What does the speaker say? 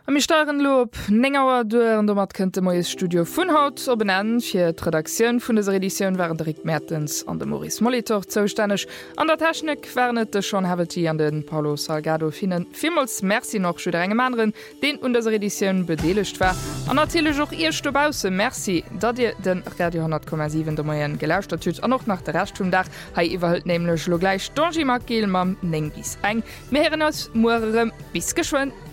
Am steuren Lob Nengauer duer an mat kënte moes Studio vun Haut op benennen fir d'Redakioun vun des Editionioun waren Rick Mertens an de Maurice Molitor zoustännech. An der Technik wärnet de schon Haveti an den Paulo Salgado finnen. Vimals Merci noch chu engem anderen, den un der Editionioun bedeelecht war. An erzähle joch ihr Stobause Merci, dat Dir den Radio 10,7 der Moien gelauscht hat an noch nach der Restumdach hai iwwerhëlt nemlech lo gleich Donji Magel mam Neng bis eng. Meheren ass Muerem bis geschwoen.